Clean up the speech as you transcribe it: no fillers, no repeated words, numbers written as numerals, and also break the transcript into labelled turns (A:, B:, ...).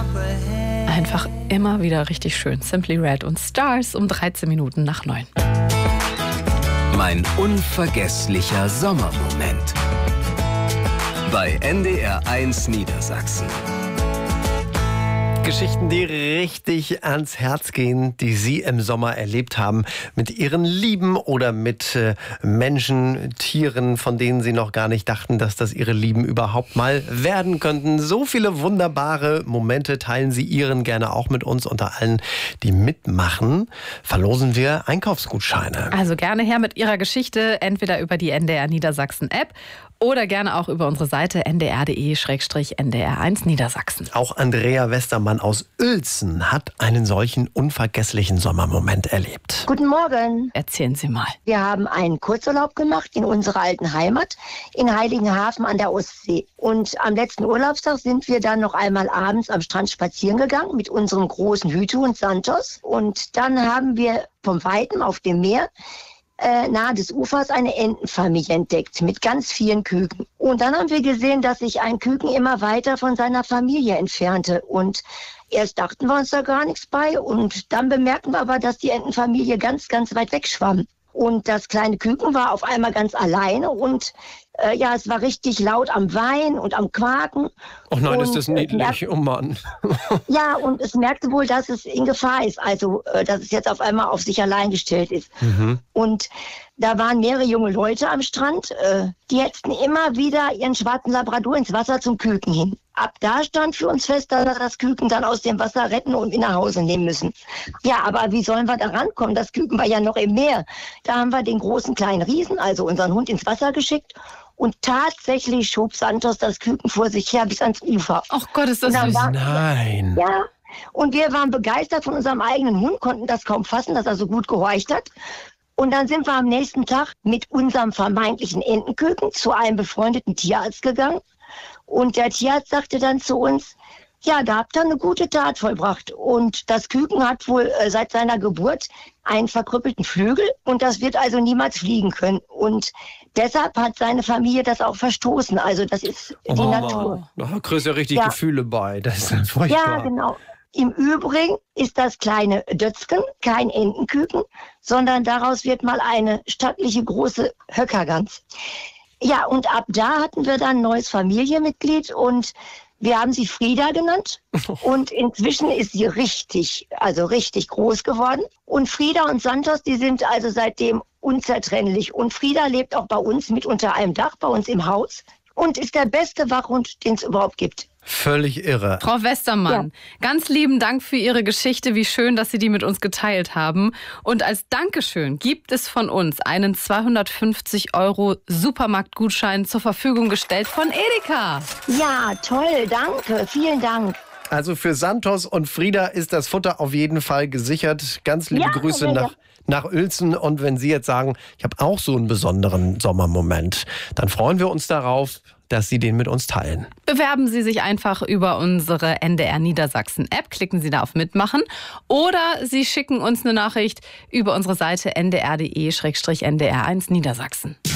A: Einfach immer wieder richtig schön. Simply Red und Stars um 13 Minuten nach 9.
B: Mein unvergesslicher Sommermoment. Bei NDR1 Niedersachsen.
C: Geschichten, die richtig ans Herz gehen, die Sie im Sommer erlebt haben, mit Ihren Lieben oder mit Menschen, Tieren, von denen Sie noch gar nicht dachten, dass das Ihre Lieben überhaupt mal werden könnten. So viele wunderbare Momente teilen Sie Ihren gerne auch mit uns. Unter allen, die mitmachen, verlosen wir Einkaufsgutscheine.
A: Also gerne her mit Ihrer Geschichte, entweder über die NDR Niedersachsen App oder gerne auch über unsere Seite ndr.de/ndr1 Niedersachsen.
C: Auch Andrea Westermann aus Uelzen hat einen solchen unvergesslichen Sommermoment erlebt.
D: Guten Morgen.
A: Erzählen Sie mal.
D: Wir haben einen Kurzurlaub gemacht in unserer alten Heimat in Heiligenhafen an der Ostsee. Und am letzten Urlaubstag sind wir dann noch einmal abends am Strand spazieren gegangen mit unserem großen Hütehund Santos. Und dann haben wir vom Weitem auf dem Meer nahe des Ufers eine Entenfamilie entdeckt mit ganz vielen Küken. Und dann haben wir gesehen, dass sich ein Küken immer weiter von seiner Familie entfernte. Und erst dachten wir uns da gar nichts bei. Und dann bemerkten wir aber, dass die Entenfamilie ganz, ganz weit weg schwamm. Und das kleine Küken war auf einmal ganz alleine und es war richtig laut am Weinen und am Quaken.
C: Oh nein, ist das niedlich, oh Mann.
D: Ja, und es merkte wohl, dass es in Gefahr ist, also dass es jetzt auf einmal auf sich allein gestellt ist. Mhm. Und da waren mehrere junge Leute am Strand, die hetzten immer wieder ihren schwarzen Labrador ins Wasser zum Küken hin. Ab da stand für uns fest, dass wir das Küken dann aus dem Wasser retten und mit nach Hause nehmen müssen. Ja, aber wie sollen wir da rankommen? Das Küken war ja noch im Meer. Da haben wir den großen kleinen Riesen, also unseren Hund, ins Wasser geschickt. Und tatsächlich schob Santos das Küken vor sich her bis ans Ufer.
A: Ach Gott, ist das süß.
C: Nein.
D: Ja, und wir waren begeistert von unserem eigenen Hund, konnten das kaum fassen, dass er so gut gehorcht hat. Und dann sind wir am nächsten Tag mit unserem vermeintlichen Entenküken zu einem befreundeten Tierarzt gegangen. Und der Tierarzt sagte dann zu uns, ja, da habt ihr eine gute Tat vollbracht. Und das Küken hat wohl seit seiner Geburt einen verkrüppelten Flügel und das wird also niemals fliegen können. Und deshalb hat seine Familie das auch verstoßen. Also das ist die Natur.
C: Da kriegst du ja richtig Gefühle bei. Das ist dann furchtbar.
D: Ja, genau. Im Übrigen ist das kleine Dötzken kein Entenküken, sondern daraus wird mal eine stattliche große Höckergans. Ja, und ab da hatten wir dann ein neues Familienmitglied und wir haben sie Frieda genannt. Und inzwischen ist sie richtig groß geworden. Und Frieda und Santos, die sind also seitdem unzertrennlich. Und Frieda lebt auch bei uns mit unter einem Dach, bei uns im Haus. Und ist der beste Wachhund, den es überhaupt gibt.
C: Völlig irre.
A: Frau Westermann, ganz lieben Dank für Ihre Geschichte. Wie schön, dass Sie die mit uns geteilt haben. Und als Dankeschön gibt es von uns einen 250 € Supermarktgutschein zur Verfügung gestellt von Edeka.
D: Ja, toll, danke, vielen Dank.
C: Also für Santos und Frieda ist das Futter auf jeden Fall gesichert. Ganz liebe Grüße nach Uelzen. Und wenn Sie jetzt sagen, ich habe auch so einen besonderen Sommermoment, dann freuen wir uns darauf, dass Sie den mit uns teilen.
A: Bewerben Sie sich einfach über unsere NDR Niedersachsen App. Klicken Sie da auf Mitmachen. Oder Sie schicken uns eine Nachricht über unsere Seite ndr.de/ndr1 Niedersachsen.